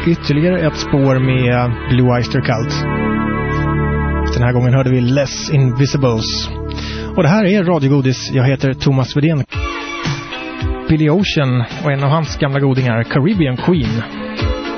Ytterligare ett spår med Blue Oyster Cult. Den här gången hörde vi Les Invisibles. Och det här är Radiogodis. Jag heter Thomas Wedén. Billy Ocean och en av hans gamla godingar, Caribbean Queen.